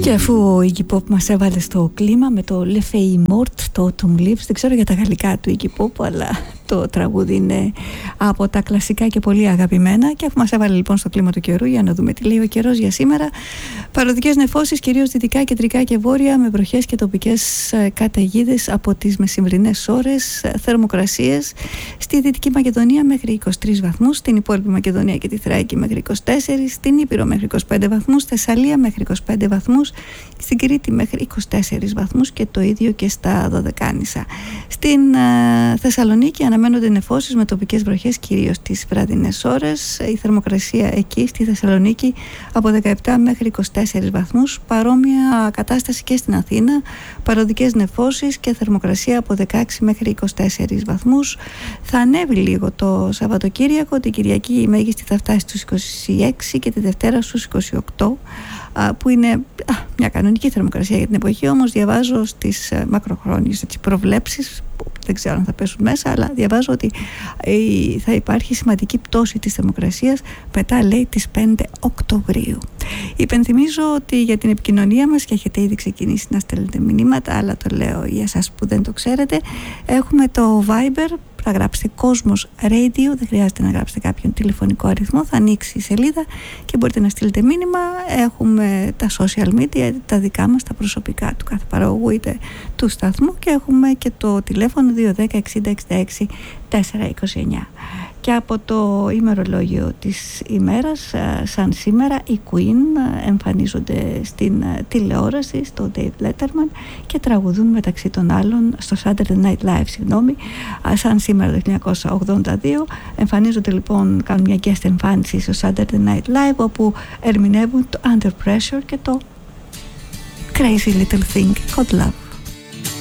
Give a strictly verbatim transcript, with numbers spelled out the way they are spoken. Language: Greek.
Και αφού ο Iggy Pop μας έβαλε στο κλίμα με το Le Feuille Morte, το Autumn Leaves, δεν ξέρω για τα γαλλικά του Iggy Pop, αλλά το τραγούδι είναι από τα κλασικά και πολύ αγαπημένα. Και αφού μας έβαλε λοιπόν στο κλίμα του καιρού, για να δούμε τι λέει ο καιρός για σήμερα. Παροδικές νεφώσεις κυρίως δυτικά, κεντρικά και βόρεια, με βροχές και τοπικές καταιγίδες από τις μεσημβρινές ώρες. Θερμοκρασίες στη Δυτική Μακεδονία μέχρι είκοσι τρεις βαθμούς, στην υπόλοιπη Μακεδονία και τη Θράκη μέχρι είκοσι τέσσερις, στην Ήπειρο μέχρι είκοσι πέντε βαθμούς, Θεσσαλία μέχρι είκοσι πέντε βαθμούς, στην Κρήτη μέχρι είκοσι τέσσερις βαθμούς και το ίδιο και στα Δωδεκάνησα. Στην ε, Θεσσαλονίκη αναμένονται νεφώσεις με τοπικές βροχές κυρίως τις βραδινές ώρες. Η θερμοκρασία εκεί στη Θεσσαλονίκη από δεκαεπτά μέχρι είκοσι τέσσερις βαθμούς. Παρόμοια κατάσταση και στην Αθήνα. Παροδικές νεφώσεις και θερμοκρασία από δεκαέξι μέχρι είκοσι τέσσερις βαθμούς. Θα ανέβει λίγο το Σαββατοκύριακο. Την Κυριακή η μέγιστη θα φτάσει στους είκοσι έξι και τη Δευτέρα στους είκοσι οκτώ, που είναι α, μια κανονική θερμοκρασία για την εποχή. Όμως διαβάζω στις ε, μακροχρόνιες έτσι, προβλέψεις, που δεν ξέρω αν θα πέσουν μέσα, αλλά διαβάζω ότι ε, θα υπάρχει σημαντική πτώση της θερμοκρασίας μετά, λέει, τις πέντε Οκτωβρίου. Υπενθυμίζω ότι για την επικοινωνία μας, και έχετε ήδη ξεκινήσει να στέλνετε μηνύματα, αλλά το λέω για εσάς που δεν το ξέρετε, έχουμε το Viber. Θα γράψετε Κόσμος Radio, δεν χρειάζεται να γράψετε κάποιον τηλεφωνικό αριθμό, θα ανοίξει η σελίδα και μπορείτε να στείλετε μήνυμα. Έχουμε τα social media, τα δικά μας, τα προσωπικά του κάθε παραγωγού είτε του σταθμού, και έχουμε και το τηλέφωνο δύο ένα μηδέν εξήντα εξήντα έξι τετρακόσια είκοσι εννιά. Και από το ημερολόγιο της ημέρας, σαν σήμερα, οι Queen εμφανίζονται στην τηλεόραση, στο Dave Letterman, και τραγουδούν μεταξύ των άλλων στο Saturday Night Live, συγγνώμη, σαν σήμερα το χίλια εννιακόσια ογδόντα δύο. Εμφανίζονται λοιπόν, κάνουν μια guest εμφάνιση στο Saturday Night Live, όπου ερμηνεύουν το Under Pressure και το Crazy Little Thing Called Love.